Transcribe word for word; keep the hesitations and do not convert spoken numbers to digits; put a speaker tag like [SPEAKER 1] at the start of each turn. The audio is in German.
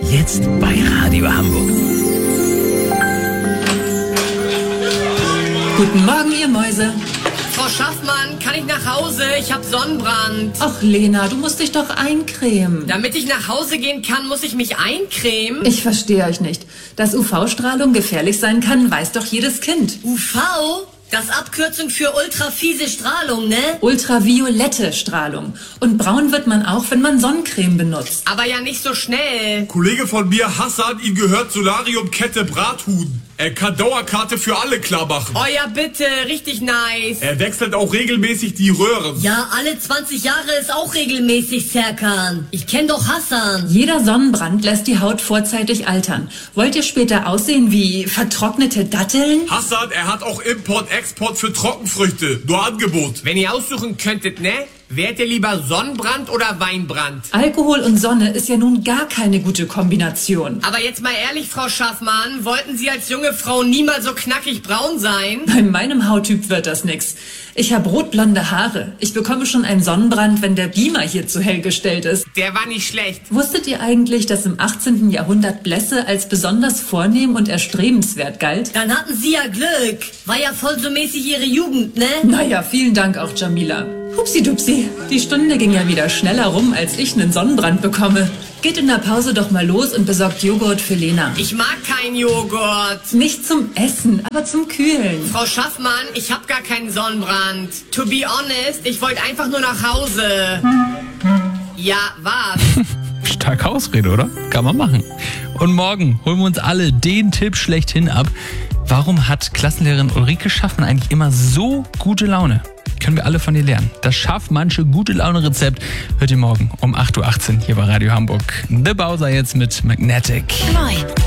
[SPEAKER 1] Jetzt bei Radio Hamburg.
[SPEAKER 2] Guten Morgen, ihr Mäuse.
[SPEAKER 3] Frau Schaffmann, kann ich nach Hause? Ich hab Sonnenbrand.
[SPEAKER 2] Ach, Lena, du musst dich doch eincremen.
[SPEAKER 3] Damit ich nach Hause gehen kann, muss ich mich eincremen?
[SPEAKER 2] Ich verstehe euch nicht. Dass U V-Strahlung gefährlich sein kann, weiß doch jedes Kind.
[SPEAKER 3] U V? Das Abkürzung für ultrafiese Strahlung, ne?
[SPEAKER 2] Ultraviolette Strahlung. Und braun wird man auch, wenn man Sonnencreme benutzt.
[SPEAKER 3] Aber ja nicht so schnell.
[SPEAKER 4] Kollege von mir, Hassan, ihm gehört Solarium-Kette Brathuhn. Er kann Dauerkarte für alle klar machen.
[SPEAKER 3] Oh ja, bitte, richtig nice.
[SPEAKER 4] Er wechselt auch regelmäßig die Röhren.
[SPEAKER 3] Ja, alle zwanzig Jahre ist auch regelmäßig, Serkan. Ich kenn doch Hassan.
[SPEAKER 2] Jeder Sonnenbrand lässt die Haut vorzeitig altern. Wollt ihr später aussehen wie vertrocknete Datteln?
[SPEAKER 4] Hassan, er hat auch Import-Export für Trockenfrüchte. Nur Angebot.
[SPEAKER 3] Wenn ihr aussuchen könntet, ne? Wärt ihr lieber Sonnenbrand oder Weinbrand?
[SPEAKER 2] Alkohol und Sonne ist ja nun gar keine gute Kombination.
[SPEAKER 3] Aber jetzt mal ehrlich, Frau Schaffmann, wollten Sie als junge Frau niemals so knackig braun sein?
[SPEAKER 2] Bei meinem Hauttyp wird das nix. Ich habe rotblonde Haare. Ich bekomme schon einen Sonnenbrand, wenn der Beamer hier zu hell gestellt ist.
[SPEAKER 3] Der war nicht schlecht.
[SPEAKER 2] Wusstet ihr eigentlich, dass im achtzehnten Jahrhundert Blässe als besonders vornehm und erstrebenswert galt?
[SPEAKER 3] Dann hatten Sie ja Glück. War ja voll so mäßig Ihre Jugend, ne?
[SPEAKER 2] Naja, vielen Dank auch, Jamila. Hupsi-dupsi, die Stunde ging ja wieder schneller rum, als ich einen Sonnenbrand bekomme. Geht in der Pause doch mal los und besorgt Joghurt für Lena.
[SPEAKER 3] Ich mag keinen Joghurt.
[SPEAKER 2] Nicht zum Essen, aber zum Kühlen.
[SPEAKER 3] Frau Schaffmann, ich hab gar keinen Sonnenbrand. To be honest, ich wollte einfach nur nach Hause. Ja, was?
[SPEAKER 5] Starke Ausrede, oder? Kann man machen. Und morgen holen wir uns alle den Tipp schlechthin ab. Warum hat Klassenlehrerin Ulrike Schaffmann eigentlich immer so gute Laune? Können wir alle von ihr lernen. Das Schaffmannsche gute Laune-Rezept hört ihr morgen um acht Uhr achtzehn hier bei Radio Hamburg. The Bowser jetzt mit Magnetic.
[SPEAKER 6] Neu.